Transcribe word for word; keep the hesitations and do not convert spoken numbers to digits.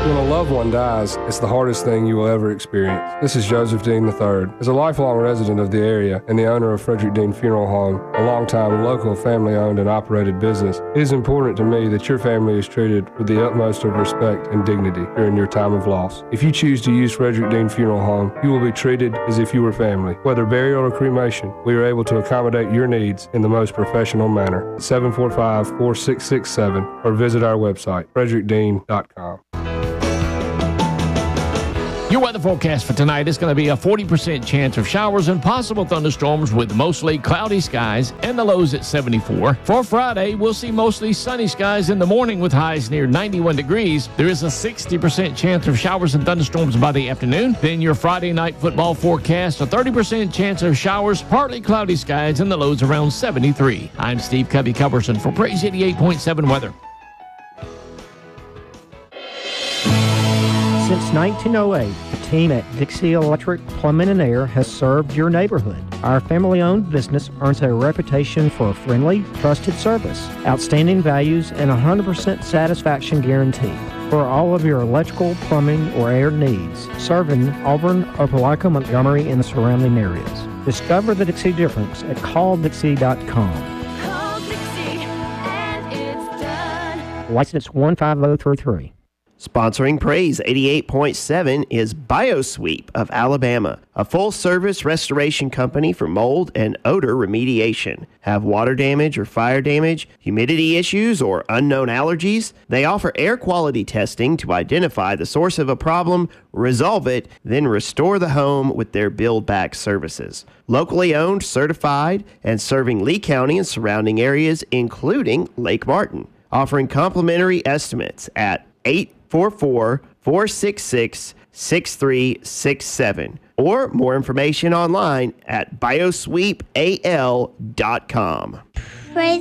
When a loved one dies, it's the hardest thing you will ever experience. This is Joseph Dean the third. As a lifelong resident of the area and the owner of Frederick Dean Funeral Home, a longtime local family-owned and operated business, it is important to me that your family is treated with the utmost of respect and dignity during your time of loss. If you choose to use Frederick Dean Funeral Home, you will be treated as if you were family. Whether burial or cremation, we are able to accommodate your needs in the most professional manner. seven four five, four six six seven or visit our website, frederick dean dot com. Your weather forecast for tonight is going to be a forty percent chance of showers and possible thunderstorms with mostly cloudy skies and the lows at seventy-four. For Friday, we'll see mostly sunny skies in the morning with highs near ninety-one degrees. There is a sixty percent chance of showers and thunderstorms by the afternoon. Then your Friday night football forecast, a thirty percent chance of showers, partly cloudy skies, and the lows around seventy-three. I'm Steve Covey-Coverson for Praise eighty-eight point seven Weather. Since nineteen oh eight, the team at Dixie Electric Plumbing and Air has served your neighborhood. Our family-owned business earns a reputation for a friendly, trusted service, outstanding values, and a one hundred percent satisfaction guarantee. For all of your electrical, plumbing, or air needs, serving Auburn, Opelika, Montgomery, and the surrounding areas. Discover the Dixie difference at call dixie dot com. Call Dixie and it's done. License one five zero three three. Sponsoring Praise eighty-eight point seven is BioSweep of Alabama, a full-service restoration company for mold and odor remediation. Have water damage or fire damage, humidity issues, or unknown allergies? They offer air quality testing to identify the source of a problem, resolve it, then restore the home with their build-back services. Locally owned, certified, and serving Lee County and surrounding areas, including Lake Martin. Offering complimentary estimates at eight four four, four six six, six three six seven or more information online at biosweep a l dot com.